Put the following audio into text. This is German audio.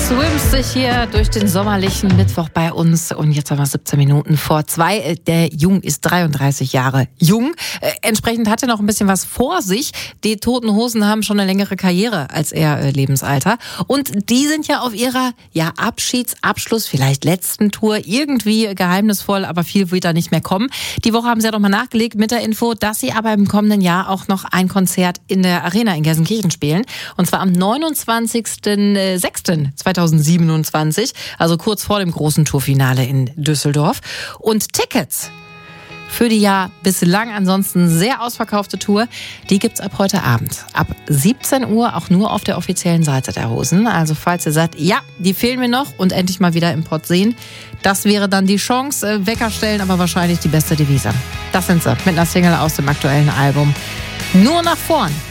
schwimmst dich hier durch den sommerlichen Mittwoch bei uns und jetzt haben wir 17 Minuten vor 2. Der Jung ist 33 Jahre jung. Entsprechend hat er noch ein bisschen was vor sich. Die Toten Hosen haben schon eine längere Karriere als er Lebensalter. Und die sind ja auf ihrer Abschluss, vielleicht letzten Tour irgendwie geheimnisvoll, aber viel wird da nicht mehr kommen. Die Woche haben sie ja noch mal nachgelegt mit der Info, dass sie aber im kommenden Jahr auch noch ein Konzert in der Arena in Gelsenkirchen spielen. Und zwar am 29.06.2027, also kurz vor dem großen Tourfinale in Düsseldorf. Und Tickets für die bislang ansonsten sehr ausverkaufte Tour, die gibt's ab heute Abend. Ab 17 Uhr auch nur auf der offiziellen Seite der Hosen. Also falls ihr sagt, ja, die fehlen mir noch und endlich mal wieder im Pott sehen, das wäre dann die Chance. Wecker stellen, aber wahrscheinlich die beste Devise. Das sind sie mit einer Single aus dem aktuellen Album. Nur nach vorn.